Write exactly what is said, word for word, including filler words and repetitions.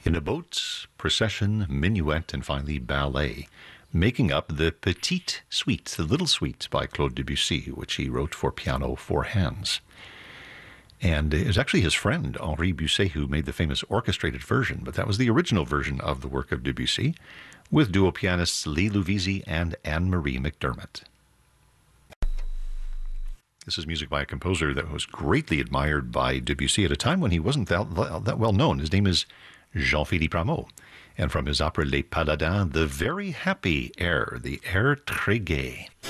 in a boat, procession, minuet, and finally ballet, making up the Petite Suite, the Little Suite by Claude Debussy, which he wrote for piano, four hands. And it was actually his friend, Henri Busset, who made the famous orchestrated version, but that was the original version of the work of Debussy, with duo pianists Lee Louvisi and Anne-Marie McDermott. This is music by a composer that was greatly admired by Debussy at a time when he wasn't that, that well known. His name is Jean-Philippe Rameau. And from his opera Les Paladins, the very happy air, the air très gai.